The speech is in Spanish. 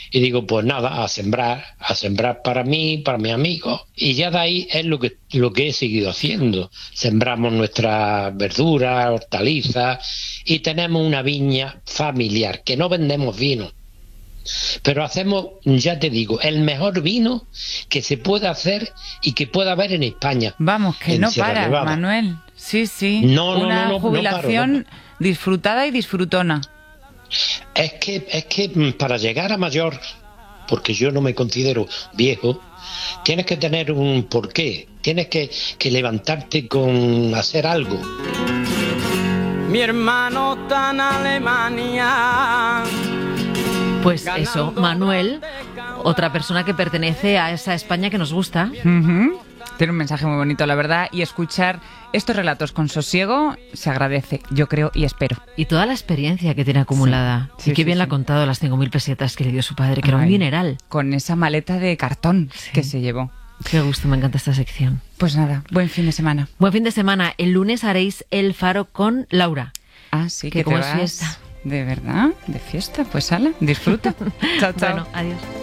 Y digo, pues nada, a sembrar para mí, para mis amigos. Y ya de ahí es lo que he seguido haciendo. Sembramos nuestras verduras, hortalizas y tenemos una viña familiar, que no vendemos vino. Pero hacemos, ya te digo, el mejor vino que se puede hacer y que pueda haber en España. Vamos, que no paras, Manuel. Sí, sí. No, jubilación no paro. Disfrutada y disfrutona. Es que para llegar a mayor, porque yo no me considero viejo, tienes que tener un porqué. Tienes que levantarte con hacer algo. Mi hermano está en Alemania. Pues eso, Manuel, otra persona que pertenece a esa España que nos gusta. Tiene un mensaje muy bonito, la verdad, y escuchar estos relatos con sosiego se agradece, yo creo y espero. Y toda la experiencia que tiene acumulada. Sí, y qué bien la ha sí. contado, las 5.000 pesetas que le dio su padre, que era un dineral. Con esa maleta de cartón que se llevó. Qué gusto, me encanta esta sección. Pues nada, buen fin de semana. Buen fin de semana. El lunes haréis El Faro con Laura. Ah, sí, que que como te es vas fiesta. ¿De verdad? ¿De fiesta? Pues ala, disfruta. Chao, chao. Bueno, adiós.